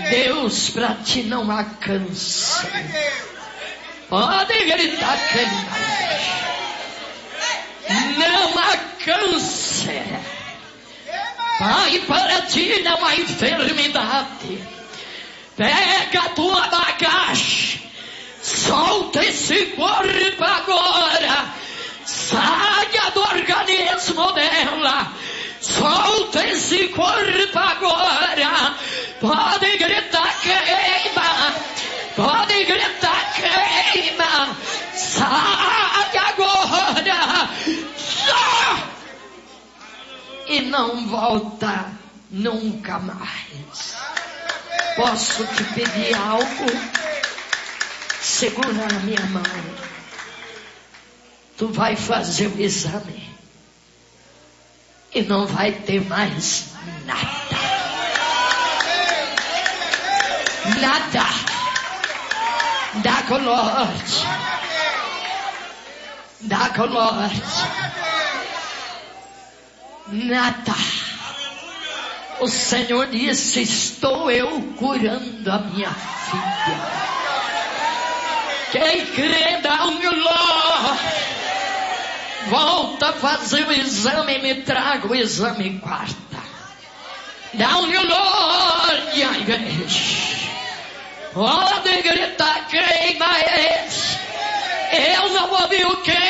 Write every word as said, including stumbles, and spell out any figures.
Deus para ti não há câncer. Pode gritar quem não há câncer. Pai, para ti não há enfermidade. Pega a tua bagagem, solta esse corpo agora, saia do organismo dela, solta esse corpo agora. Pode gritar queima, pode gritar queima, sai agora, sai! E não volta nunca mais. Posso te pedir algo? Segura na minha mão. Tu vai fazer o exame e não vai ter mais nada. Nada. Dá glória. Dá glória. Nada. O Senhor disse: estou eu curando a minha filha. Quem crê, dá um glória. Volta a fazer o exame e me traga o exame quarta. Dá um glória, igreja. Pode gritar, queima esse. Eu não ouvi o que